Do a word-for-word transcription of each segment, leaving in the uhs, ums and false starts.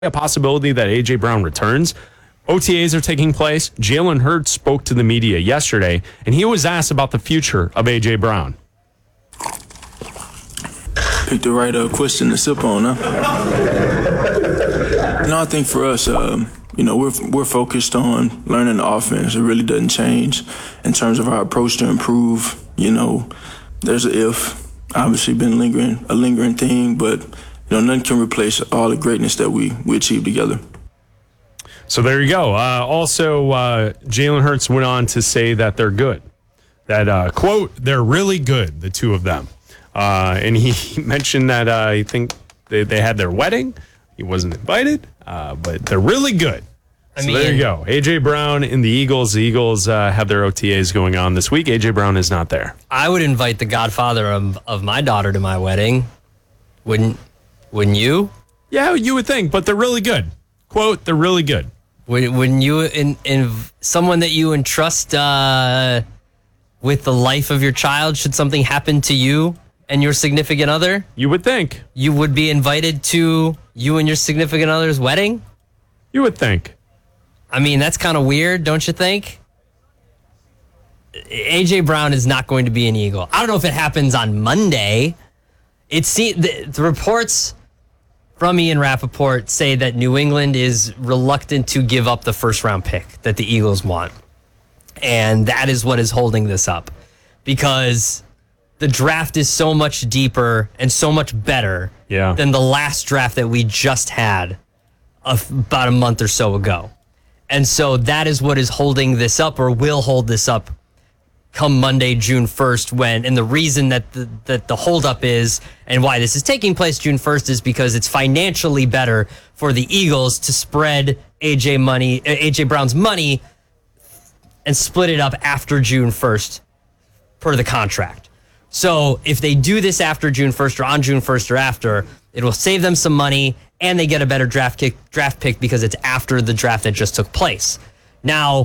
a possibility that A J. Brown returns. O T As are taking place. Jalen Hurts spoke to the media yesterday, and he was asked about the future of A J. Brown. Picked the right uh, question to sip on, huh? No, I think for us, um, you know, we're we're focused on learning the offense. It really doesn't change in terms of our approach to improve. You know, there's an if, obviously been lingering a lingering thing, but you know, nothing can replace all the greatness that we we achieved together. So there you go. Uh, also, uh, Jalen Hurts went on to say that they're good. That, uh, quote, they're really good, the two of them. Uh, and he mentioned that uh, I think they, they had their wedding. He wasn't invited, uh, but they're really good. I so mean, there you go. A J. Brown and the Eagles. The Eagles uh, have their O T As going on this week. A J. Brown is not there. I would invite the godfather of, of my daughter to my wedding. Wouldn't, wouldn't you? Yeah, you would think, but they're really good. Quote, they're really good. When you in, in someone that you entrust uh, with the life of your child, should something happen to you and your significant other, you would think you would be invited to you and your significant other's wedding. You would think. I mean, that's kind of weird, don't you think? A J. Brown is not going to be an Eagle. I don't know if it happens on Monday. It's the, the reports from Ian Rappaport say that New England is reluctant to give up the first round pick that the Eagles want. And that is what is holding this up, because the draft is so much deeper and so much better yeah. than the last draft that we just had a, about a month or so ago. And so that is what is holding this up, or will hold this up come Monday, June first, when, and the reason that the, that the holdup is, and why this is taking place June first, is because it's financially better for the Eagles to spread A J money, A J Brown's money, and split it up after June first per the contract. So if they do this after June first or on June first or after, it will save them some money, and they get a better draft kick, draft pick because it's after the draft that just took place. Now,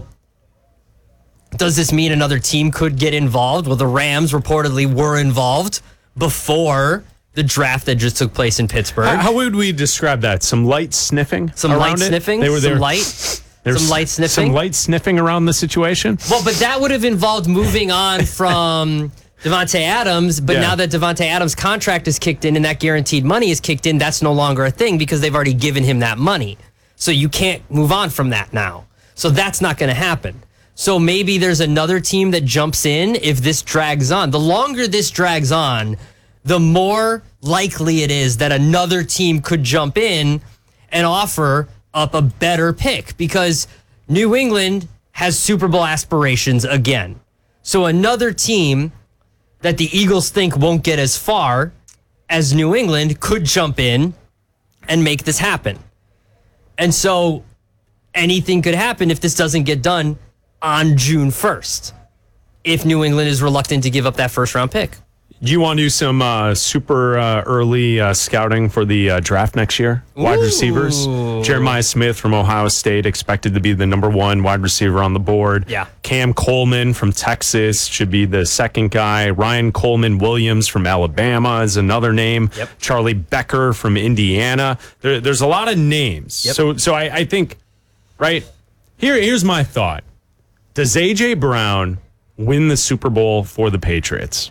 does this mean another team could get involved? Well, the Rams reportedly were involved before the draft that just took place in Pittsburgh. How, how would we describe that? Some light sniffing? Some light sniffing? They were there. Some light? Some light sniffing? Some light sniffing around the situation? Well, but that would have involved moving on from Davante Adams, but yeah. now that Davante Adams' contract is kicked in and that guaranteed money is kicked in, that's no longer a thing because they've already given him that money. So you can't move on from that now. So that's not going to happen. So maybe there's another team that jumps in if this drags on. The longer this drags on, the more likely it is that another team could jump in and offer up a better pick, because New England has Super Bowl aspirations again. So another team that the Eagles think won't get as far as New England could jump in and make this happen. And so anything could happen if this doesn't get done on June first, if New England is reluctant to give up that first round pick. Do you want to do some uh, super uh, early uh, scouting for the uh, draft next year? Ooh. Wide receivers. Jeremiah Smith from Ohio State expected to be the number one wide receiver on the board. Yeah. Cam Coleman from Texas should be the second guy. Ryan Coleman Williams from Alabama is another name. Yep. Charlie Becker from Indiana. There, there's a lot of names. Yep. So, so I, I think, right, here, here's my thought. Does A J. Brown win the Super Bowl for the Patriots?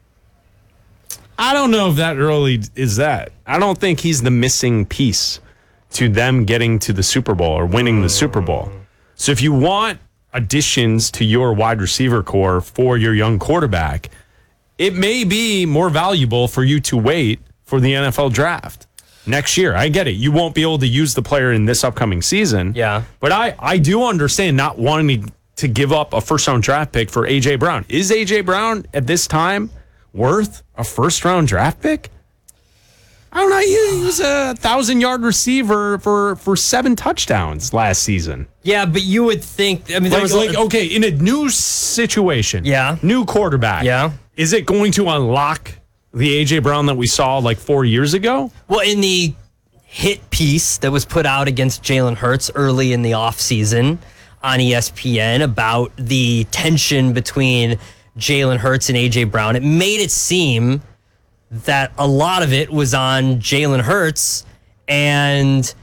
I don't know if that really is that. I don't think he's the missing piece to them getting to the Super Bowl or winning the Super Bowl. So if you want additions to your wide receiver core for your young quarterback, it may be more valuable for you to wait for the N F L draft next year. I get it. You won't be able to use the player in this upcoming season. Yeah. But I, I do understand not wanting to give up a first-round draft pick for A J. Brown. Is A J. Brown at this time worth a first-round draft pick? I don't know. He was a thousand-yard receiver for, for seven touchdowns last season. Yeah, but you would think... I mean, there like, was like, okay, in a new situation, yeah, new quarterback, yeah, is it going to unlock the A J. Brown that we saw like four years ago? Well, in the hit piece that was put out against Jalen Hurts early in the offseason on E S P N about the tension between Jalen Hurts and A J. Brown, it made it seem that a lot of it was on Jalen Hurts and